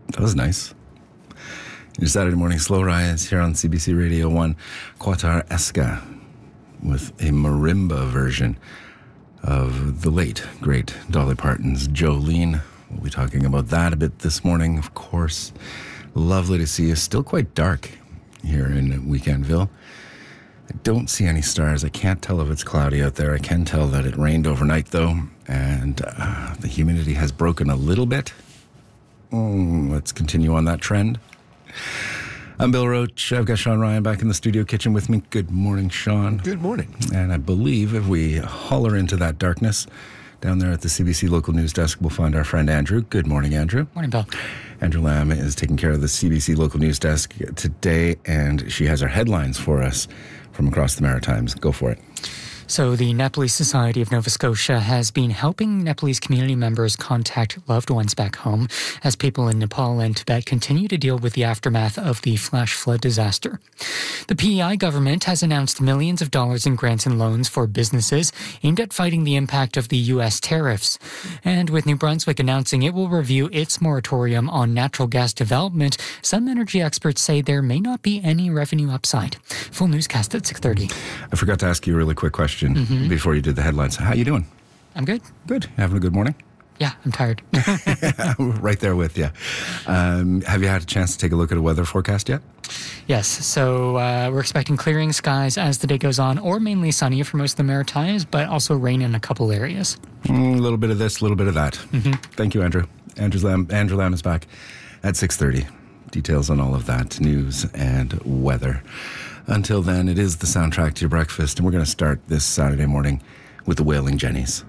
That was nice. Your Saturday morning slow rise here on CBC Radio 1, Quatar Esca, with a marimba version of the late, great Dolly Parton's Jolene. We'll be talking about that a bit this morning, of course. Lovely to see you. Still quite dark here in Weekendville. I don't see any stars. I can't tell if it's cloudy out there. I can tell that it rained overnight, though, and the humidity has broken a little bit. Let's continue on that trend. I'm Bill Roach. I've got Sean Ryan back in the studio kitchen with me. Good morning, Sean. Good morning. And I believe if we holler into that darkness down there at the CBC local news desk, we'll find our friend Andrew. Good morning, Andrew. Morning, Bill. Andrew Lamb is taking care of the CBC local news desk today, and she has our headlines for us from across the Maritimes. Go for it. So the Nepalese Society of Nova Scotia has been helping Nepalese community members contact loved ones back home as people in Nepal and Tibet continue to deal with the aftermath of the flash flood disaster. The PEI government has announced millions of dollars in grants and loans for businesses aimed at fighting the impact of the U.S. tariffs. And with New Brunswick announcing it will review its moratorium on natural gas development, some energy experts say there may not be any revenue upside. Full newscast at 6:30. I forgot to ask you a really quick question before you did the headlines. How you doing? I'm good. Good. Having a good morning? Yeah, I'm tired. Right there with you. Have you had a chance to take a look at a weather forecast yet? Yes, so we're expecting clearing skies as the day goes on, or mainly sunny for most of the Maritimes, but also rain in a couple areas. A little bit of this, a little bit of that. Thank you, Andrew. Andrew Lamb is back at 6:30. Details on all of that, news and weather. Until then, it is the soundtrack to your breakfast, and we're going to start this Saturday morning with the Wailing Jennies.